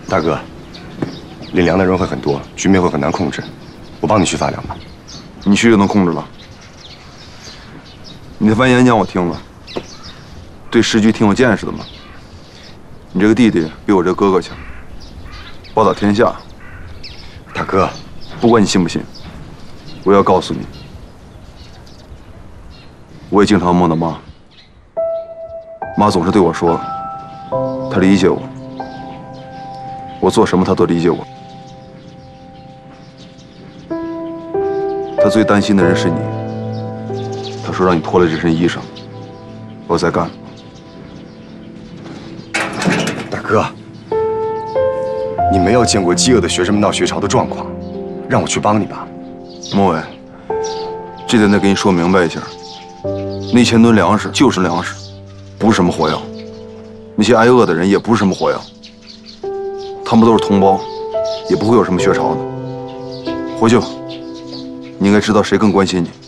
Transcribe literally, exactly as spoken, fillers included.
大哥，领粮的人会很多，局面会很难控制，我帮你去发粮吧。 你去就能控制了？你那番演讲我听了，对时局挺有见识的嘛。你这个弟弟比我这哥哥强，报打天下。 大哥， 不管你信不信，我要告诉你，我也经常梦到妈，妈总是对我说，她理解我，我做什么她都理解我。她最担心的人是你，她说让你脱了这身衣裳，我再干。 大哥，你没有见过饥饿的学生们闹学潮的状况，让我去帮你吧。 莫伟，这点得给你说明白一下，那千吨粮食就是粮食，不是什么火药；那些挨饿的人也不是什么火药，他们都是同胞，也不会有什么学潮的。回去吧，你应该知道谁更关心你。